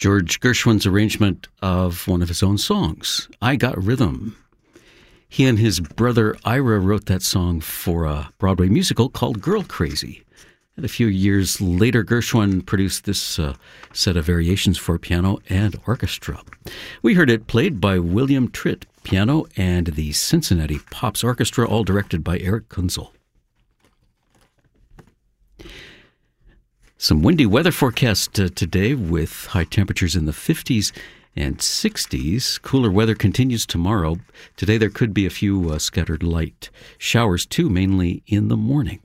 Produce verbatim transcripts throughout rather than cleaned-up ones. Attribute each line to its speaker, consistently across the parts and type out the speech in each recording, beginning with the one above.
Speaker 1: George Gershwin's arrangement of one of his own songs, I Got Rhythm. He and his brother Ira wrote that song for a Broadway musical called Girl Crazy. And a few years later, Gershwin produced this uh, set of variations for piano and orchestra. We heard it played by William Tritt, piano, and the Cincinnati Pops Orchestra, all directed by Eric Kunzel. Some windy weather forecast uh, today with high temperatures in the fifties and sixties. Cooler weather continues tomorrow. Today there could be a few uh, scattered light showers too, mainly in the morning.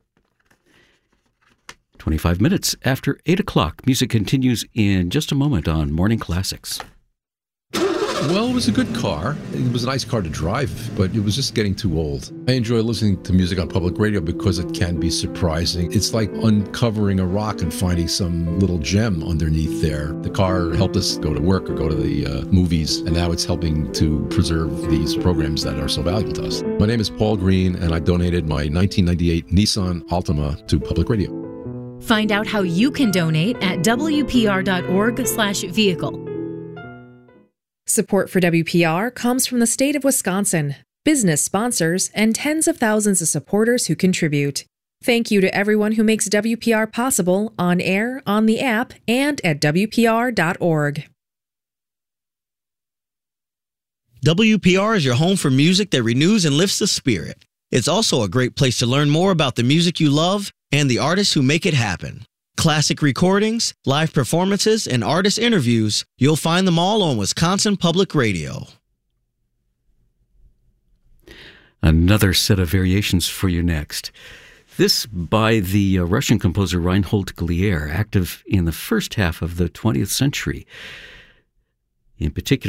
Speaker 1: twenty-five minutes after eight o'clock. Music continues in just a moment on Morning Classics.
Speaker 2: Well, it was a good car. It was a nice car to drive, but it was just getting too old. I enjoy listening to music on public radio because it can be surprising. It's like uncovering a rock and finding some little gem underneath there. The car helped us go to work or go to the uh, movies, and now it's helping to preserve these programs that are so valuable to us. My name is Paul Green, and I donated my nineteen ninety-eight Nissan Altima to public radio.
Speaker 3: Find out how you can donate at W P R dot org slash vehicle.
Speaker 4: Support for W P R comes from the state of Wisconsin, business sponsors, and tens of thousands of supporters who contribute. Thank you to everyone who makes W P R possible on air, on the app, and at W P R dot org.
Speaker 5: W P R is your home for music that renews and lifts the spirit. It's also a great place to learn more about the music you love and the artists who make it happen. Classic recordings, live performances, and artist interviews, you'll find them all on Wisconsin Public Radio.
Speaker 1: Another set of variations for you next. This by the uh, Russian composer Reinhold Glier, active in the first half of the twentieth century. In particular,